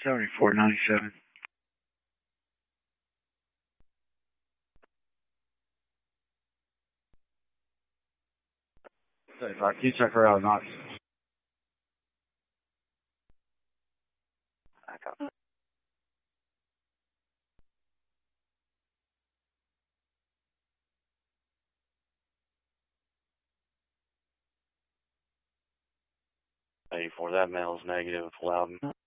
7497. 75, can you check her out or not? I copy. For that male is negative, Loudon.